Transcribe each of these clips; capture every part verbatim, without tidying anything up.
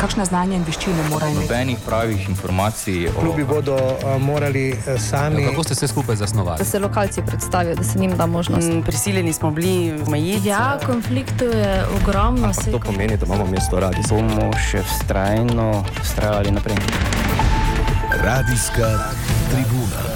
kakšne znanje in veščine mora imeti? Nobenih pravih informacij. O... Klubi bodo uh, morali uh, sami... Ja, kako ste se skupaj zasnovali? Da se lokalci predstavijo, da se njim da možnost. Mm, prisiljeni smo bili omejiti. Ja, konfliktov je ogromno. Ampak to pomeni, da imamo mesto radi. Bomo še vztrajno vztrajali naprej. Radijska tribuna.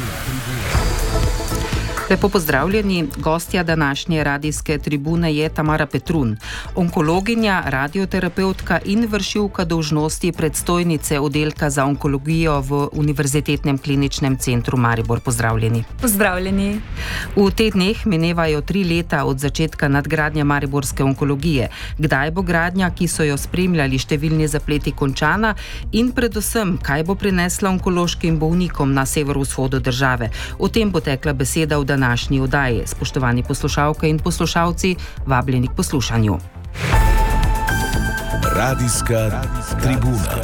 Lepo pozdravljeni. Gostja današnje radijske tribune je Tamara Petrun, onkologinja, radioterapeutka in vršilka dolžnosti predstojnice oddelka za onkologijo v Univerzitetnem kliničnem centru Maribor. Pozdravljeni. Pozdravljeni. V teh dneh minevajo tri leta od začetka nadgradnje mariborske onkologije. Kdaj bo gradnja, ki so jo spremljali številni zapleti, končana in predvsem, kaj bo prinesla onkološkim bolnikom na severovzhodu države? O tem bo tekla beseda v današnji oddaji. Spoštovani poslušalke in poslušalci, vabljeni k poslušanju. Radijska tribuna.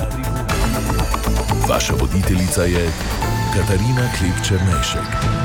Vaša voditeljica je Katarina Klep-Černejšek.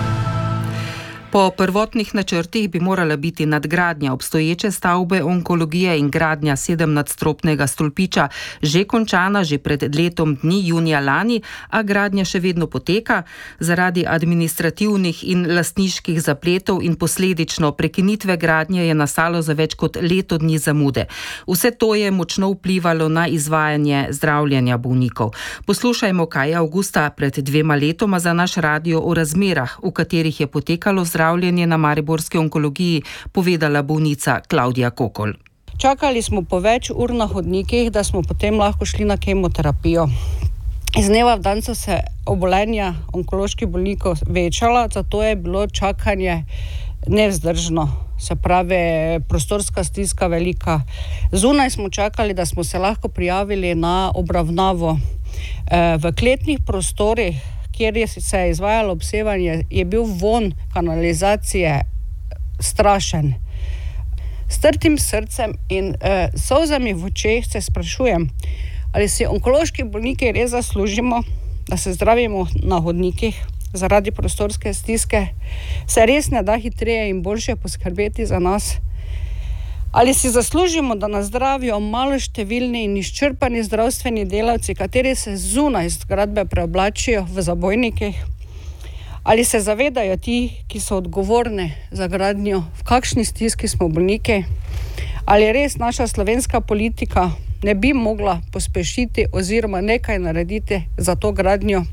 Po prvotnih načrtih bi morala biti nadgradnja obstoječe stavbe onkologije in gradnja sedemnadstropnega stolpiča že končana že pred letom dni, junija lani, a gradnja še vedno poteka. Zaradi administrativnih in lastniških zapletov in posledično prekinitve gradnje je nastalo za več kot leto dni zamude. Vse to je močno vplivalo na izvajanje zdravljenja bolnikov. Poslušajmo, kaj je avgusta pred dvema letoma za naš radio o razmerah, v katerih je potekalo zdravljenje zdravljenje na mariborski onkologiji, povedala bolnica Klavdija Kokol. Čakali smo po več ur na hodnikih, da smo potem lahko šli na kemoterapijo. Iz dneva v dan so se obolenja onkoloških bolnikov večala, zato je bilo čakanje nevzdržno. Se pravi, prostorska stiska velika. Zunaj smo čakali, da smo se lahko prijavili na obravnavo. V kletnih prostorih, kjer je se je izvajalo obsevanje, je bil von kanalizacije strašen. S trtim srcem in eh, solzami v očeh se sprašujem, ali si onkološki bolniki res zaslužimo, da se zdravimo na hodnikih zaradi prostorske stiske, se res ne da hitreje in boljše poskrbeti za nas. Ali si zaslužimo, da nas zdravijo maloštevilni in izčrpani zdravstveni delavci, kateri se zunaj zgradbe preoblačijo v zabojnikih? Ali se zavedajo ti, ki so odgovorni za gradnjo, v kakšni stiski smo bolniki? Ali res naša slovenska politika ne bi mogla pospešiti oziroma nekaj narediti za to gradnjo?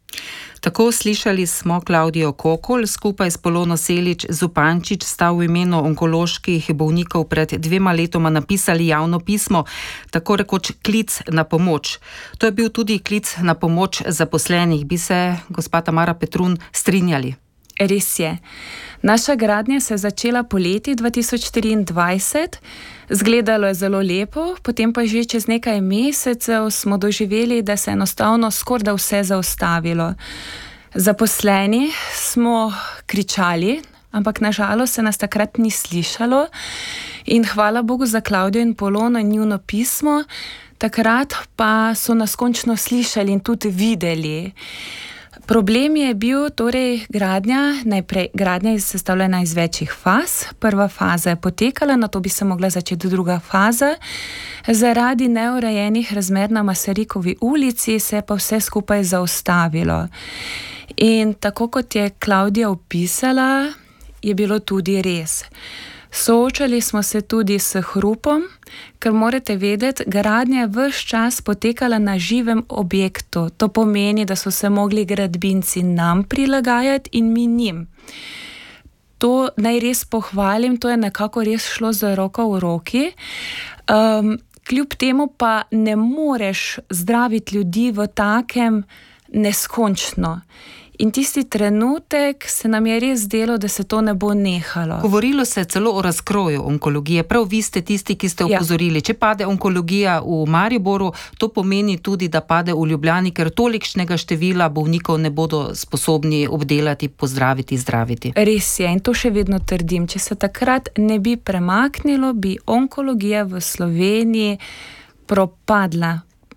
Tako slišali smo Klavdijo Kokol, skupaj s Polono Selič Zupančič sta v imenu onkoloških bolnikov pred dvema letoma napisali javno pismo, tako rekoč klic na pomoč. To je bil tudi klic na pomoč zaposlenih. Bi se, gospa Tamara Petrun, strinjali? Res je. Naša gradnja se je začela poleti dva tisoč štiriindvajset, zgledalo je zelo lepo, potem pa že čez nekaj mesecev smo doživeli, da se je enostavno skorda vse zaustavilo. Zaposleni smo kričali, ampak nažalost se nas takrat ni slišalo in hvala Bogu za Klavdijo in Polono in njuno pismo, takrat pa so nas končno slišali in tudi videli. Problem je bil torej gradnja, najprej gradnja je sestavljena iz večjih faz. Prva faza je potekala, nato bi se mogla začeti druga faza. Zaradi neurejenih razmer na Masarikovi ulici se je pa vse skupaj zaustavilo. In tako kot je Klavdija opisala, je bilo tudi res. Soočali smo se tudi s hrupom, ker morate vedeti, gradnja je ves čas potekala na živem objektu. To pomeni, da so se mogli gradbinci nam prilagajati in mi njim. To naj res pohvalim, to je nekako res šlo z roko v roki. Um, kljub temu pa ne moreš zdraviti ljudi v takem neskončno. In tisti trenutek se nam je res zdelo, da se to ne bo nehalo. Govorilo se celo o razkroju onkologije. Prav vi ste tisti, ki ste opozorili. Ja. Če pade onkologija v Mariboru, to pomeni tudi, da pade v Ljubljani, ker tolikšnega števila bolnikov ne bodo sposobni obdelati, pozdraviti, zdraviti. Res je, in to še vedno trdim. Če se takrat ne bi premaknilo, bi onkologija v Sloveniji propadla.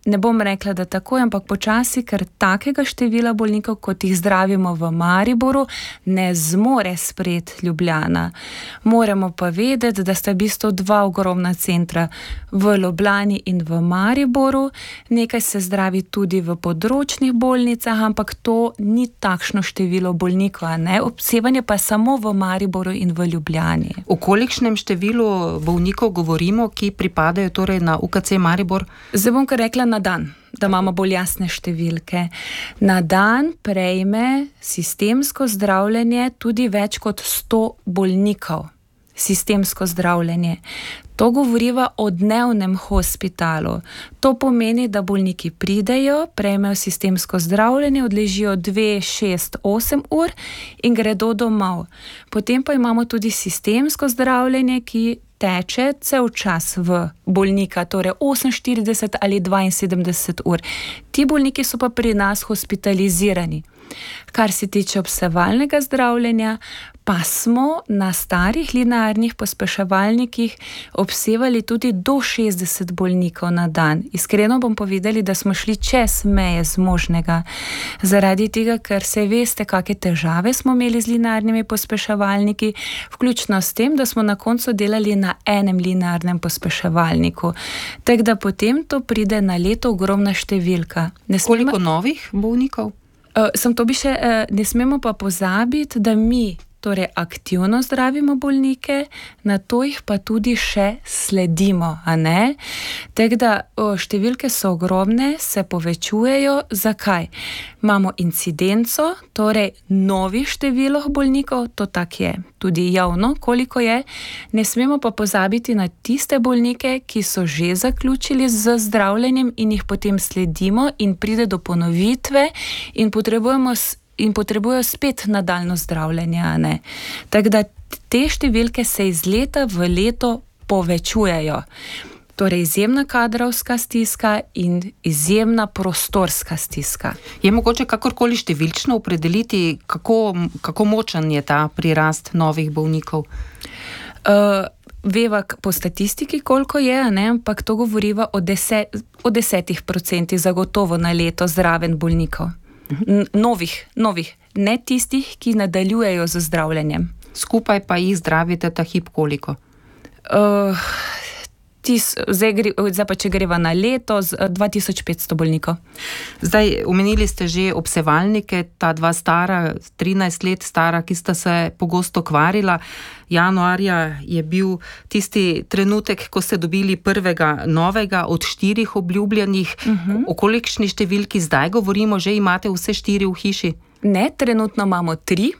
ne bom rekla, da tako, ampak počasi, ker takega števila bolnikov, kot jih zdravimo v Mariboru, ne zmore sprejeti Ljubljana. Moramo pa vedeti, da sta v bistvu dva ogromna centra v Ljubljani in v Mariboru. Nekaj se zdravi tudi v področnih bolnicah, ampak to ni takšno število bolnikov, ne? Obsevanje pa samo v Mariboru in v Ljubljani. O kolikšnem številu bolnikov govorimo, ki pripadajo torej na U K C Maribor? Zdaj bom kar rekla na dan, da imamo bolj jasne številke. Na dan prejme sistemsko zdravljenje tudi več kot sto bolnikov. Sistemsko zdravljenje. To govoriva o dnevnem hospitalu. To pomeni, da bolniki pridejo, prejmejo sistemsko zdravljenje, odležijo dve, šest, osem ur in gredo domov. Potem pa imamo tudi sistemsko zdravljenje, ki teče cel čas v bolnika, torej oseminštirideset ali dvainsedemdeset ur. Ti bolniki so pa pri nas hospitalizirani. Kar se tiče obsevalnega zdravljenja, pa smo na starih linearnih pospeševalnikih obsevali tudi do šestdeset bolnikov na dan. Iskreno bom povedali, da smo šli čez meje zmožnega. Zaradi tega, ker se veste, kakšne težave smo imeli z linearnimi pospeševalniki, vključno s tem, da smo na koncu delali na enem linearnem pospeševalniku. Tako da potem to pride na leto ogromna številka. Ne smemo... Koliko novih bolnikov? Uh, sem to bi še, uh, ne smemo pa pozabiti, da mi torej aktivno zdravimo bolnike, na to jih pa tudi še sledimo, a ne? Tako da o, številke so ogromne, se povečujejo. Zakaj? Imamo incidenco, torej novih številoh bolnikov, to tak je tudi javno, koliko je. Ne smemo pa pozabiti na tiste bolnike, ki so že zaključili z zdravljenjem in jih potem sledimo in pride do ponovitve in potrebujemo in potrebujejo spet nadaljno zdravljenje, a ne. Tako da te številke se iz leta v leto povečujejo. Torej izjemna kadrovska stiska in izjemna prostorska stiska. Je mogoče kakorkoli številčno opredeliti, kako, kako močen je ta prirast novih bolnikov? Uh, veva po statistiki, koliko je, a ne, ampak to govoriva o, deset, o desetih procentih zagotovo na leto zraven bolnikov. Novih, novih, ne tistih, ki nadaljujejo z zdravljenjem. Skupaj pa jih zdravite ta hip koliko? Uh, tis, zdaj, gre, zdaj pa če greva na leto, z dva tisoč petsto bolnikov. Zdaj, omenili ste že obsevalnike, ta dva stara, trinajst let stara, ki sta se pogosto kvarila. Januarja je bil tisti trenutek, ko ste dobili prvega novega od štirih obljubljenih. Uh-huh. O kolikšni številki zdaj govorimo, že imate vse štiri v hiši? Ne, trenutno imamo tri.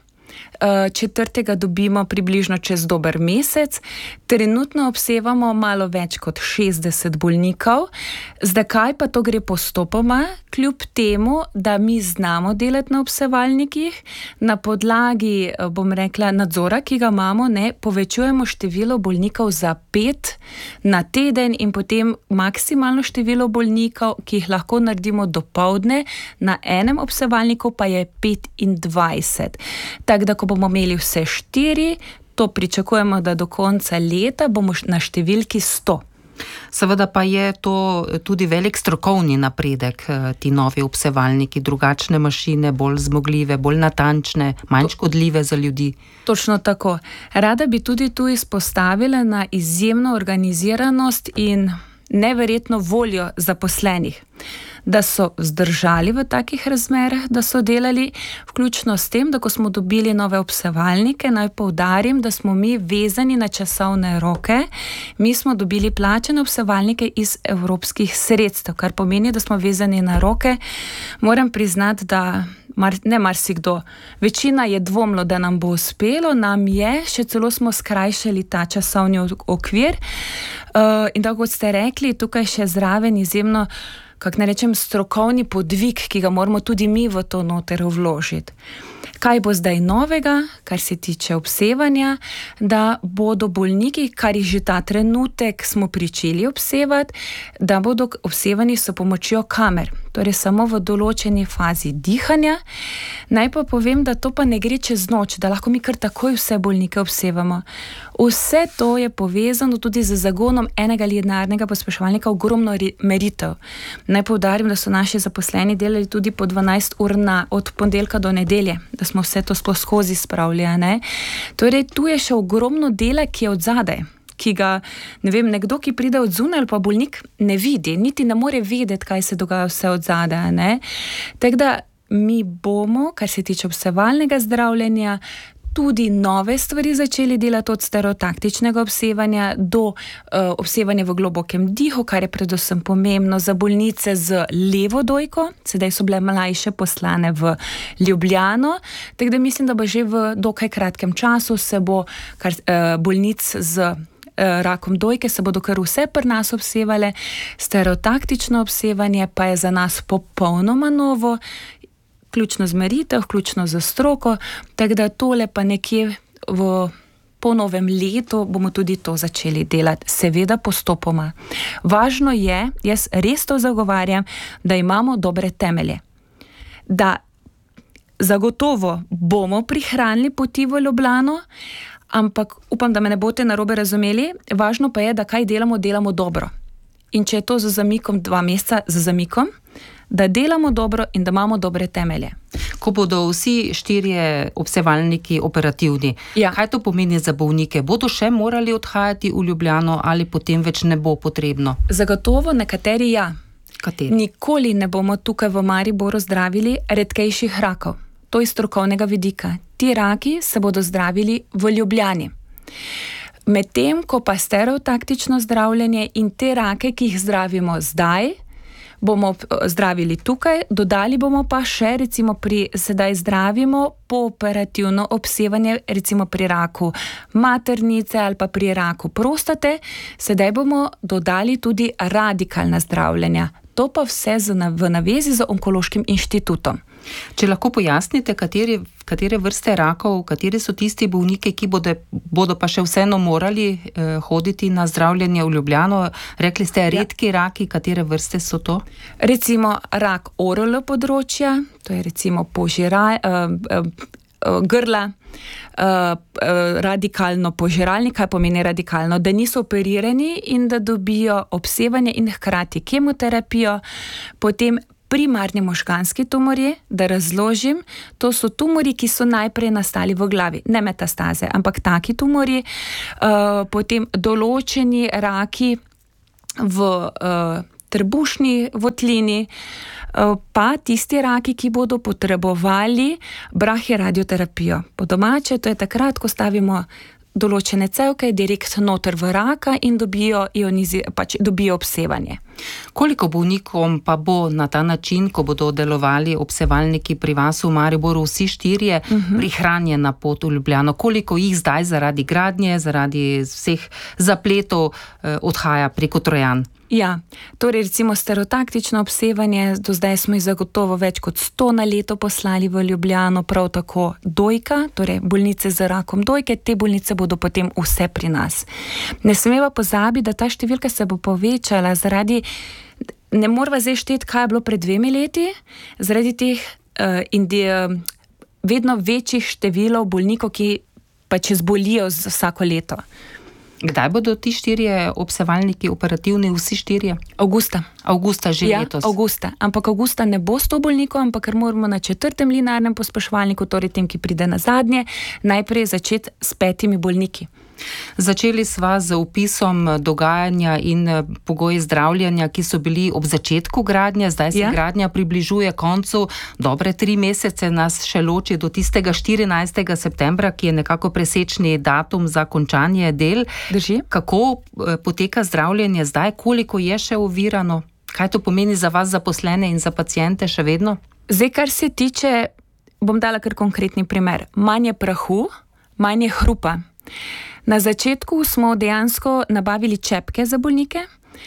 Četrtega dobimo približno čez dober mesec. Trenutno obsevamo malo več kot šestdeset bolnikov. Zdaj pa to gre postopoma, kljub temu, da mi znamo delati na obsevalnikih. Na podlagi, bom rekla, nadzora, ki ga imamo, ne, povečujemo število bolnikov za pet na teden in potem maksimalno število bolnikov, ki jih lahko naredimo dopoldne, na enem obsevalniku pa je petindvajset. Tako da, ko bomo imeli vse štiri, to pričakujemo, da do konca leta bomo na številki sto. Seveda pa je to tudi velik strokovni napredek, ti novi obsevalniki, drugačne mašine, bolj zmogljive, bolj natančne, manj škodljive za ljudi. Točno tako. Rada bi tudi tu izpostavila na izjemno organiziranost in neverjetno voljo zaposlenih, da so zdržali v takih razmerah, da so delali, vključno s tem, da ko smo dobili nove obsevalnike, naj poudarim, da smo mi vezani na časovne roke. Mi smo dobili plačane obsevalnike iz evropskih sredstev, kar pomeni, da smo vezani na roke. Moram priznati, da mar, ne marsikdo, večina je dvomilo, da nam bo uspelo, nam je, še celo smo skrajšali ta časovni okvir. Uh, in tako kot ste rekli, tukaj še zraven izjemno, kako ne rečem, strokovni podvig, ki ga moramo tudi mi v to noter vložiti. Kaj bo zdaj novega, kar se tiče obsevanja, da bodo bolniki, kar jih že ta trenutek smo pričeli obsevati, da bodo obsevani s pomočjo kamer, torej samo v določeni fazi dihanja. Naj pa povem, da to pa ne gre čez noč, da lahko mi kar takoj vse bolnike obsevamo. Vse to je povezano tudi z zagonom enega linearnega pospeševalnika, ogromno meritev. Naj poudarim, da so naši zaposleni delali tudi po dvanajst ur na, od ponedeljka do nedelje, da smo vse to sploh skozi spravili. Ne? Torej, tu je še ogromno dela, ki je od zadaj, ki ga, ne vem, nekdo, ki pride od zunaj ali pa bolnik, ne vidi, niti ne more vedeti, kaj se dogaja vse od zadaj. Ne? Tako da mi bomo, kar se tiče obsevalnega zdravljenja, tudi nove stvari začeli delati od stereotaktičnega obsevanja do uh, obsevanja v globokem dihu, kar je predvsem pomembno za bolnice z levo dojko. Sedaj so bile mlajše poslane v Ljubljano, tako da mislim, da bo že v dokaj kratkem času se bo kar, uh, bolnic z uh, rakom dojke se bodo kar vse pri nas obsevale. Stereotaktično obsevanje pa je za nas popolnoma novo, vključno z meritev, vključno z stroko, tako da tole pa nekje v, po novem letu bomo tudi to začeli delati, seveda postopoma. Važno je, jaz res to zagovarjam, da imamo dobre temelje. Da zagotovo bomo prihranili poti v Ljubljano, ampak upam, da me ne boste narobe razumeli, važno pa je, da kaj delamo, delamo dobro. In če je to z zamikom dva meseca, z zamikom, da delamo dobro in da imamo dobre temelje. Ko bodo vsi štirje obsevalniki operativni, ja. Kaj to pomeni za bolnike? Bodo še morali odhajati v Ljubljano ali potem več ne bo potrebno? Zagotovo nekateri ja. Kateri? Nikoli ne bomo tukaj v Mariboru zdravili redkejših rakov. To je strokovnega vidika. Ti raki se bodo zdravili v Ljubljani. Medtem, ko pa stereotaktično zdravljenje in te rake, ki jih zdravimo zdaj, bomo zdravili tukaj, dodali bomo pa še, recimo pri, sedaj zdravimo pooperativno obsevanje, recimo pri raku maternice ali pa pri raku prostate, sedaj bomo dodali tudi radikalna zdravljenja. To pa vse v navezi z Onkološkim inštitutom. Če lahko pojasnite, katere, katere vrste rakov, kateri so tisti bolniki, ki bodo, bodo pa še vseeno morali eh, hoditi na zdravljenje v Ljubljano. Rekli ste, redki ja. Raki, katere vrste so to? Recimo rak orolo področja, to je recimo požiraj, eh, eh, grla, uh, uh, radikalno požiralni, kaj pomeni radikalno, da niso operirani in da dobijo obsevanje in hkrati kemoterapijo, potem primarni možganski tumorji, da razložim, to so tumori, ki so najprej nastali v glavi, ne metastaze, ampak taki tumori, uh, potem določeni raki v uh, trebušni votlini, pa tisti raki, ki bodo potrebovali brahioradioterapijo. Po domače, to je takrat, ko stavimo določene cevke direkt noter v raka in dobijo, ionizi, pač dobijo obsevanje. Koliko bolnikom pa bo na ta način, ko bodo delovali obsevalniki pri vas v Mariboru, vsi štirje, uh-huh. prihranjena pot v Ljubljano? Koliko jih zdaj zaradi gradnje, zaradi vseh zapletov eh, odhaja preko Trojan? Ja, torej recimo stereotaktično obsevanje, do zdaj smo jih zagotovo več kot sto na leto poslali v Ljubljano, prav tako dojka, torej bolnice z rakom dojke, te bolnice bodo potem vse pri nas. Ne smeva pozabiti, da ta številka se bo povečala zaradi, ne morava zdaj šteti, kaj je bilo pred dvemi leti, zaradi teh uh, indi, uh, vedno večjih številov bolnikov, ki pa če zbolijo vsako leto. Kdaj bodo ti štirje obsevalniki operativni, vsi štirje? Augusta. Augusta že ja, letos? Augusta. Ampak augusta ne bo sto bolnikov, ampak ker moramo na četrtem linearnem pospeševalniku, torej tem, ki pride na zadnje, najprej začeti s petimi bolniki. Začeli sva z opisom dogajanja in pogoji zdravljenja, ki so bili ob začetku gradnje, zdaj se ja. Gradnja približuje koncu, dobre tri mesece nas še loči do tistega štirinajstega septembra, ki je nekako presečni datum za končanje del. Drži. Kako poteka zdravljenje zdaj, koliko je še ovirano? Kaj to pomeni za vas zaposlene in za paciente še vedno? Zdaj, kar se tiče, bom dala kar konkretni primer, manj je prahu, manj je hrupa. Na začetku smo dejansko nabavili čepke za bolnike,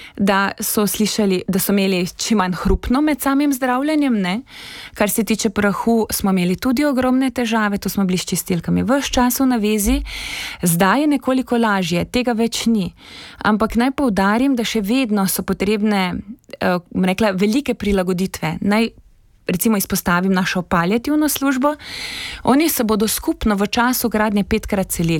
da so slišali, da so imeli čim manj hrupno med samim zdravljenjem, ne? Kar se tiče prahu, smo imeli tudi ogromne težave, to smo bili s čistilkami ves čas v navezi, zdaj je nekoliko lažje, tega več ni. Ampak naj poudarim, da še vedno so potrebne, eh, rekla, velike prilagoditve. Naj recimo izpostavim našo paliativno službo, oni se bodo skupno v času gradnje petkrat celili.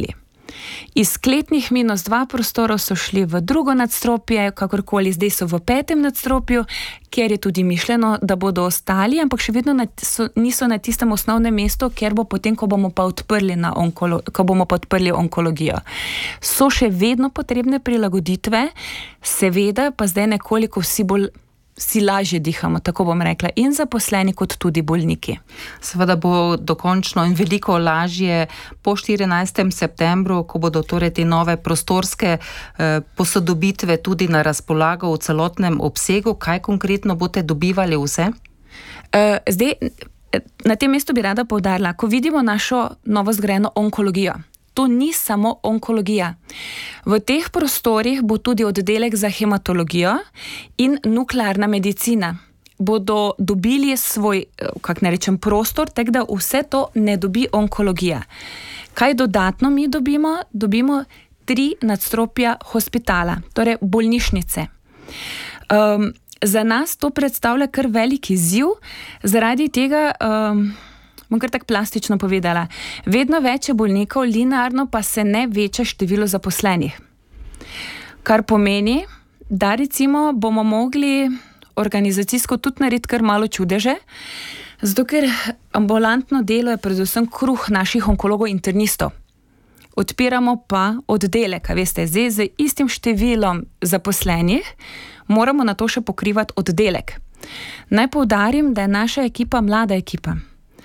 Iz kletnih minus dva prostorov so šli v drugo nadstropje, kakorkoli zdaj so v petem nadstropju, kjer je tudi mišljeno, da bodo ostali, ampak še vedno na, so, niso na tistem osnovnem mestu, kjer bo potem, ko bomo pa odprli, na onkolo, ko bomo pa odprli onkologijo. So še vedno potrebne prilagoditve, seveda pa zdaj nekoliko vsi bolj si lažje dihamo, tako bom rekla, in zaposleni kot tudi bolniki. Seveda bo dokončno in veliko lažje po štirinajstem septembru, ko bodo torej te nove prostorske eh, posodobitve tudi na razpolago v celotnem obsegu. Kaj konkretno boste dobivali vse? Uh, zdaj, na tem mestu bi rada poudarila, ko vidimo našo novo zgrajeno onkologijo, to ni samo onkologija. V teh prostorih bo tudi oddelek za hematologijo in nuklearna medicina. Bodo dobili svoj, kako ne rečem, prostor, tako da vse to ne dobi onkologija. Kaj dodatno mi dobimo? Dobimo tri nadstropja hospitala, torej bolnišnice. Um, za nas to predstavlja kar veliki izziv, zaradi tega... Um, bom kar tako plastično povedala, vedno več je bolnikov, linearno pa se ne veča število zaposlenih. Kar pomeni, da recimo bomo mogli organizacijsko tudi narediti kar malo čudeže, zato ker ambulantno delo je predvsem kruh naših onkologov internistov. Odpiramo pa oddelek, a veste, zdaj z istim številom zaposlenih moramo na to še pokrivati oddelek. Naj poudarim, da je naša ekipa mlada ekipa.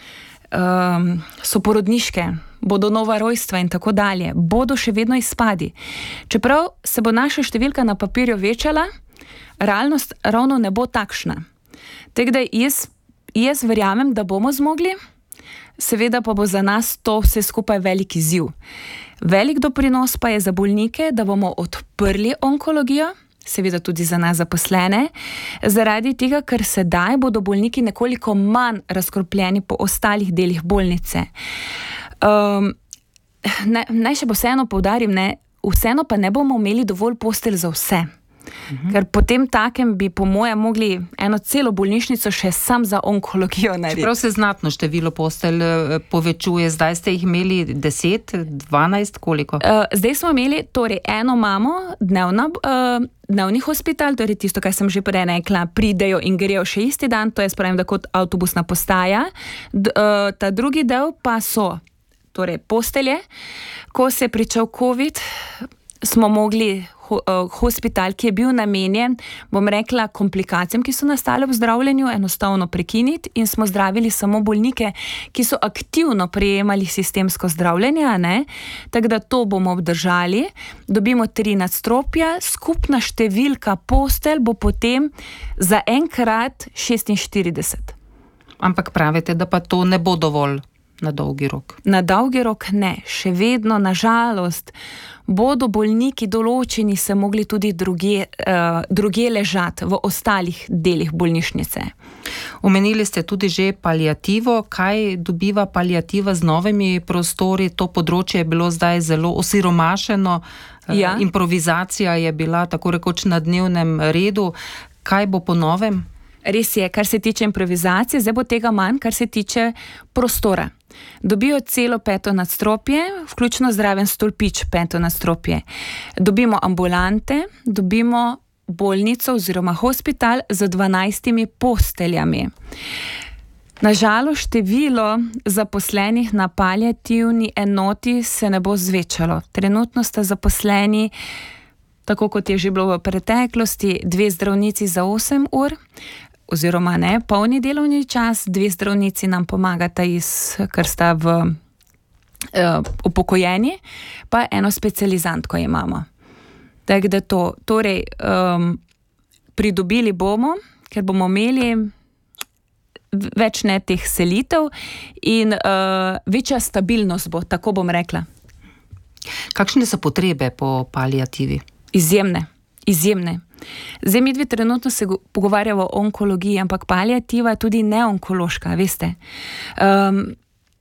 Um, so porodniške, bodo nova rojstva in tako dalje, bodo še vedno izpadi. Čeprav se bo naša številka na papirju večala, realnost ravno ne bo takšna. Tako da jaz, jaz verjamem, da bomo zmogli, seveda pa bo za nas to vse skupaj velik izziv. Velik doprinos pa je za bolnike, da bomo odprli onkologijo, seveda tudi za nas zaposlene, zaradi tega, ker sedaj bodo bolniki nekoliko manj razkropljeni po ostalih delih bolnice. Um, ne, naj še vseeno poudarim, ne, vseeno pa ne bomo imeli dovolj postelj za vse. Mhm. Ker potem takem bi po mojem mogli eno celo bolnišnico še sam za onkologijo narediti. Čeprav se znatno število postelj povečuje, zdaj ste jih imeli deset, dvanajst, koliko? Uh, zdaj smo imeli torej eno mamo, dnevna, uh, dnevni hospital, torej tisto, kar sem že prej rekla, pridejo in grejo še isti dan, to je spravim, da kot avtobusna postaja. D, uh, ta drugi del pa so torej postelje. Ko se je pričel COVID, smo mogli hospital, ki je bil namenjen, bom rekla, komplikacijam, ki so nastale v zdravljenju, enostavno prekiniti in smo zdravili samo bolnike, ki so aktivno prejemali sistemsko zdravljenje, ne? Tako da to bomo obdržali. Dobimo tri nadstropja, skupna številka postelj bo potem za enkrat šestinštirideset. Ampak pravite, da pa to ne bo dovolj na dolgi rok. Na dolgi rok ne. Še vedno, na žalost, bodo bolniki določeni se mogli tudi druge, uh, druge ležati v ostalih delih bolnišnice. Omenili ste tudi že paliativo. Kaj dobiva paliativa z novimi prostori? To področje je bilo zdaj zelo osiromašeno. Ja. Improvizacija je bila tako rekoč na dnevnem redu. Kaj bo po novem? Res je, kar se tiče improvizacije, zdaj bo tega manj, kar se tiče prostora. Dobijo celo peto nadstropje, vključno zraven stolpič peto nadstropje. Dobimo ambulante, dobimo bolnico oziroma hospital z dvanajstimi posteljami. Nažalost, število zaposlenih na paliativni enoti se ne bo zvečalo. Trenutno sta zaposleni, tako kot je že bilo v preteklosti, dve zdravnici za osem ur, oziroma ne, polni delovni čas, dve zdravnici nam pomagata, iz, ker sta v uh, upokojeni, pa eno specializantko imamo. Tako da to, torej, um, pridobili bomo, ker bomo imeli več ne teh selitev in uh, večja stabilnost bo, tako bom rekla. Kakšne so potrebe po paliativi? Izjemne, izjemne. Zdaj mi dve trenutno se pogovarjamo o onkologiji, ampak paliativa je tudi neonkološka, veste. Um,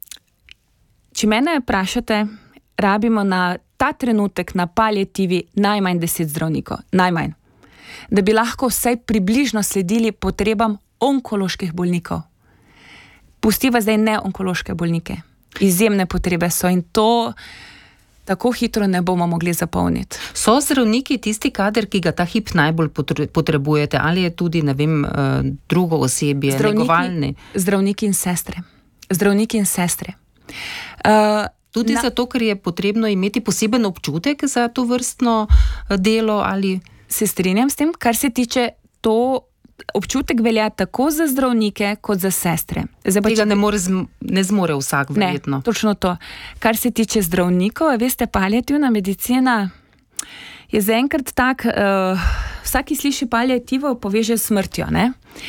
če mene vprašate, rabimo na ta trenutek na paliativi najmanj deset zdravnikov, najmanj. Da bi lahko vsaj približno sledili potrebam onkoloških bolnikov. Pustiva zdaj neonkološke bolnike. Izjemne potrebe so in to tako hitro ne bomo mogli zapolniti. So zdravniki tisti kader, ki ga ta hip najbolj potrebujete, ali je tudi, ne vem, drugo osebje, negovalni? Zdravniki in sestre. Zdravniki in sestre. Uh, tudi na, zato, ker je potrebno imeti poseben občutek za to vrstno delo, ali... Se strinjam s tem, kar se tiče to, občutek velja tako za zdravnike, kot za sestre. Zdaj, Tega ne, more, ne zmore vsak, verjetno. Ne, točno to. Kar se tiče zdravnikov, veste, paliativna medicina je zaenkrat tak, uh, vsaki sliši paliativo, poveže s smrtjo, ne?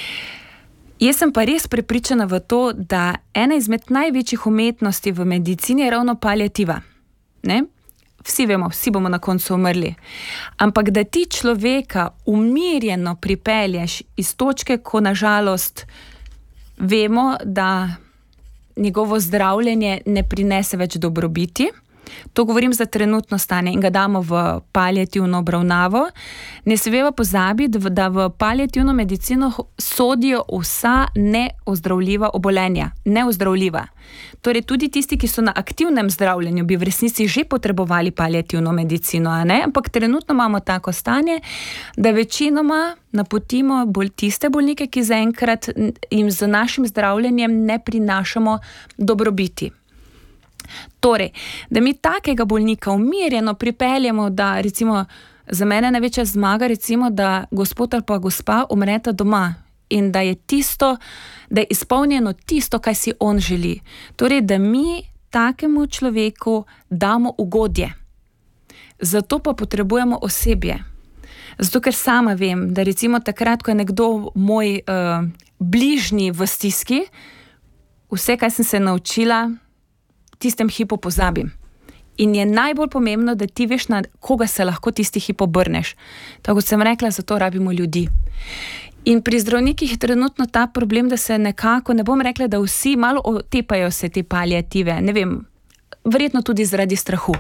Jaz sem pa res prepričana v to, da ena izmed največjih umetnosti v medicini je ravno paliativa. Ne? Vsi vemo, vsi bomo na koncu umrli. Ampak da ti človeka umirjeno pripelješ iz točke, ko nažalost vemo, da njegovo zdravljenje ne prinese več dobrobiti. To govorim za trenutno stanje in ga damo v paliativno obravnavo. Ne smemo pozabiti, da v paliativno medicino sodijo vsa neozdravljiva obolenja. Neozdravljiva. Torej tudi tisti, ki so na aktivnem zdravljenju, bi v resnici že potrebovali paliativno medicino, a ne? Ampak trenutno imamo tako stanje, da večinoma napotimo bolj tiste bolnike, ki zaenkrat jim z našim zdravljenjem ne prinašamo dobrobiti. Torej, da mi takega bolnika umirjeno pripeljemo, da recimo za mene največja zmaga, recimo, da gospod ali pa gospa umreta doma in da je tisto, da je izpolnjeno tisto, kaj si on želi. Torej, da mi takemu človeku damo ugodje. Zato pa potrebujemo osebje. Zato, ker sama vem, da recimo takrat, ko je nekdo moj uh, bližnji v stiski, vse, kaj sem se naučila, tistem hipu pozabim. In je najbolj pomembno, da ti veš, na koga se lahko tisti hip obrneš. Tako kot sem rekla, zato rabimo ljudi. In pri zdravnikih je trenutno ta problem, da se nekako, ne bom rekla, da vsi malo otepajo se te paliative, ne vem, verjetno tudi zaradi strahu.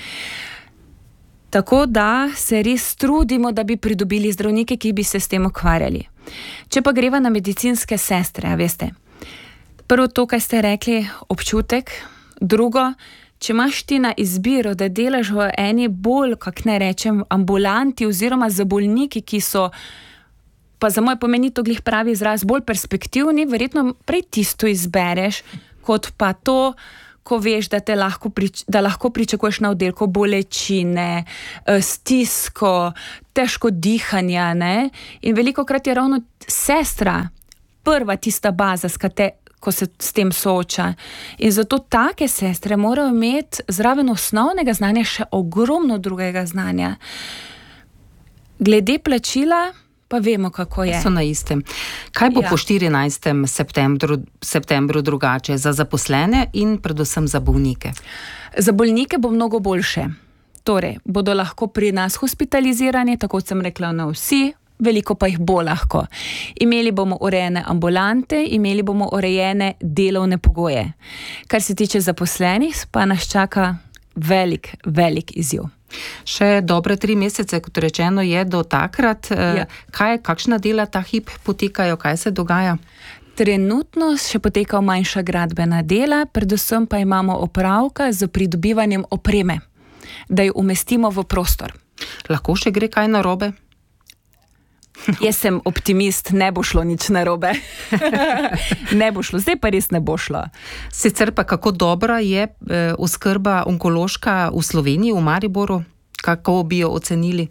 Tako da se res trudimo, da bi pridobili zdravnike, ki bi se s tem ukvarjali. Če pa greva na medicinske sestre, a veste, prvo to, kaj ste rekli, občutek. Drugo, če imaš ti na izbiro, da delaš v eni bolj, kak ne rečem, ambulanti oziroma za bolniki, ki so, pa za moj pomeni to glih pravi izraz, bolj perspektivni, verjetno prej tisto izbereš, kot pa to, ko veš, da, te lahko, prič, da lahko pričakuješ na oddelku bolečine, stisko, težko dihanja, ne? In velikokrat je ravno sestra prva tista baza, s katero ko se s tem sooča. In zato take sestre morajo imeti zraven osnovnega znanja še ogromno drugega znanja. Glede plačila pa vemo, kako je. So na istem. Kaj bo ja. po štirinajstem septembru, septembru drugače za zaposlene in predvsem za bolnike? Za bolnike bo mnogo boljše. Torej, bodo lahko pri nas hospitalizirani, tako sem rekla, na vsi, veliko pa jih bo lahko. Imeli bomo urejene ambulante, imeli bomo urejene delovne pogoje. Kar se tiče zaposlenih, pa nas čaka velik, velik izziv. Še dobre tri mesece, kot rečeno, je do takrat. Ja. Kaj, kakšna dela ta hip potekajo, kaj se dogaja? Trenutno še potekajo manjša gradbena dela, predvsem pa imamo opravka z pridobivanjem opreme, da jo umestimo v prostor. Lahko še gre kaj narobe? Jaz sem optimist, ne bo šlo nič narobe. Ne bo šlo, zdaj pa res ne bo šlo. Sicer pa kako dobra je eh, oskrba onkološka v Sloveniji, v Mariboru? Kako bi jo ocenili?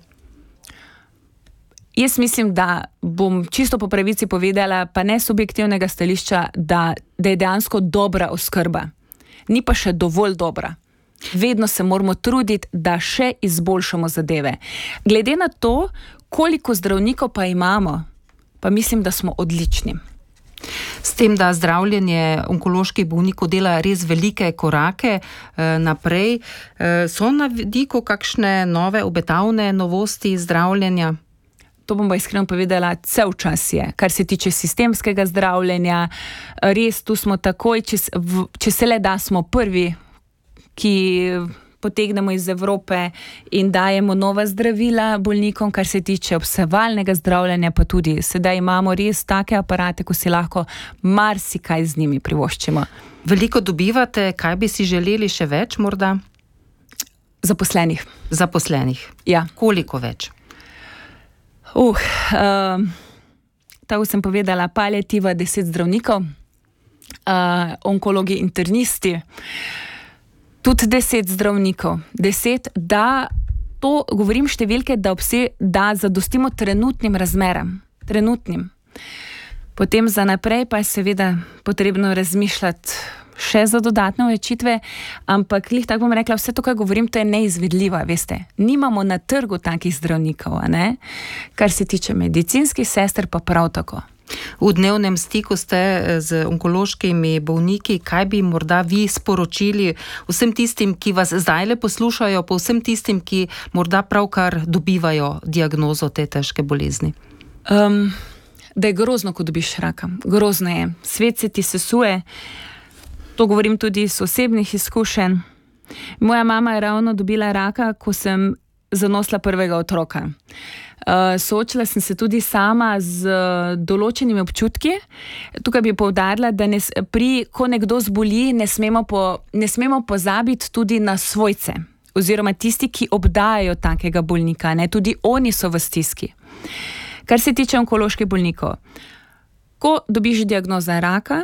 Jaz mislim, da bom čisto po pravici povedala, pa ne subjektivnega stališča, da, da je dejansko dobra oskrba. Ni pa še dovolj dobra. Vedno se moramo truditi, da še izboljšamo zadeve. Glede na to, koliko zdravnikov pa imamo, pa mislim, da smo odlični. S tem, da zdravljenje onkoloških bolnikov dela res velike korake eh, naprej, eh, so na vidiku kakšne nove obetavne novosti zdravljenja? To bom pa iskreno povedala, cel čas je. Kar se tiče sistemskega zdravljenja, res tu smo takoj, če, če se le da, smo prvi, ki potegnemo iz Evrope in dajemo nova zdravila bolnikom, kar se tiče obsevalnega zdravljenja, pa tudi sedaj imamo res take aparate, ko si lahko marsikaj z njimi privoščimo. Veliko dobivate, kaj bi si želeli še več morda? Zaposlenih. Zaposlenih. Ja. Koliko več? Uh, uh, tako sem povedala, paliativa deset zdravnikov, uh, onkologi, internisti, tudi deset zdravnikov. Deset, da to govorim številke, da obse, da zadostimo trenutnim razmeram. Trenutnim. Potem za naprej pa je seveda potrebno razmišljati še za dodatne odločitve, ampak lih tako bom rekla, vse to, kar govorim, to je neizvedljivo, veste. Nimamo na trgu takih zdravnikov, a ne? Kar se tiče medicinskih sester, pa prav tako. V dnevnem stiku ste z onkološkimi bolniki, kaj bi morda vi sporočili vsem tistim, ki vas zdaj le poslušajo, pa vsem tistim, ki morda pravkar dobivajo diagnozo te težke bolezni? Um, da je grozno, ko dobiš raka. Grozno je. Svet se ti sesuje. To govorim tudi iz osebnih izkušenj. Moja mama je ravno dobila raka, ko sem zanosila prvega otroka. Uh, soočila sem se tudi sama z uh, določenimi občutki. Tukaj bi poudarila, da ne, pri, ko nekdo zboli, ne smemo, po, ne smemo pozabiti tudi na svojce, oziroma tisti, ki obdajajo takega bolnika. Ne? Tudi oni so v stiski. Kar se tiče onkoloških bolnikov, ko dobiš diagnozo raka,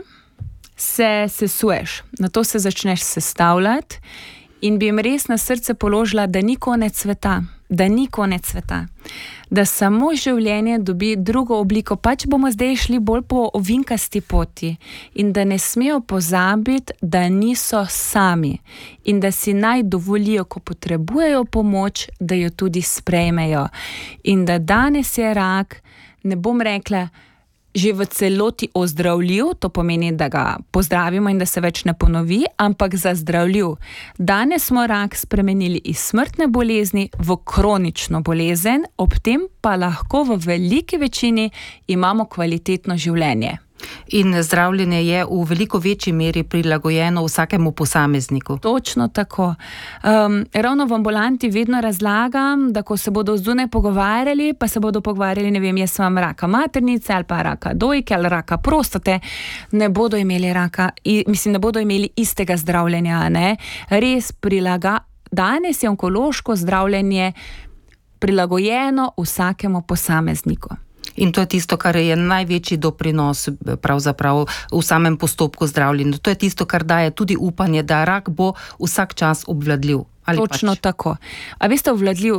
se sesuješ, na to se začneš sestavljati in bi jim res na srce položila, da ni konec sveta, da ni konec sveta, da samo življenje dobi drugo obliko, pač bomo zdaj šli bolj po ovinkasti poti in da ne smejo pozabiti, da niso sami in da si naj dovolijo, ko potrebujejo pomoč, da jo tudi sprejmejo in da danes je rak, ne bom rekla, že v celoti ozdravljiv, to pomeni, da ga pozdravimo in da se več ne ponovi, ampak zazdravljiv. Danes smo rak spremenili iz smrtne bolezni v kronično bolezen, ob tem pa lahko v veliki večini imamo kvalitetno življenje. In zdravljenje je v veliko večji meri prilagojeno vsakemu posamezniku. Točno tako. Um, ravno v ambulanti vedno razlagam, da ko se bodo zunaj pogovarjali, pa se bodo pogovarjali, ne vem, jaz imam raka maternice ali pa raka dojke ali raka prostate, ne bodo imeli raka, mislim, ne bodo imeli istega zdravljenja, ne? Res prilaga, danes je onkološko zdravljenje prilagojeno vsakemu posamezniku. In to je tisto, kar je največji doprinos pravzaprav v samem postopku zdravljenja. To je tisto, kar daje tudi upanje, da rak bo vsak čas obvladljiv. Ali Točno pač? Tako. A veste, obvladljiv,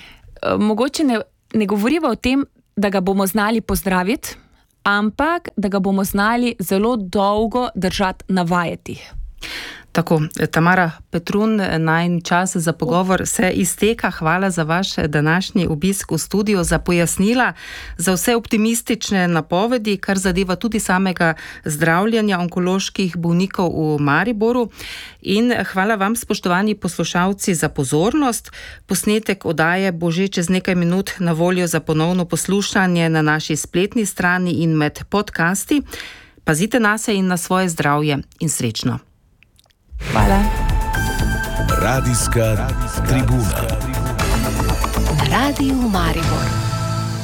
mogoče ne, ne govoriva o tem, da ga bomo znali pozdraviti, ampak da ga bomo znali zelo dolgo držati na vajeti. Tako, Tamara Petrun, najin čas za pogovor se izteka. Hvala za vaš današnji obisk v studiu, za pojasnila, za vse optimistične napovedi, kar zadeva tudi samega zdravljenja onkoloških bolnikov v Mariboru. In hvala vam, spoštovani poslušalci, za pozornost. Posnetek oddaje bo že čez nekaj minut na voljo za ponovno poslušanje na naši spletni strani in med podcasti. Pazite nase in na svoje zdravje in srečno. Hvala. Radijska tribuna. Na Radiu Maribor.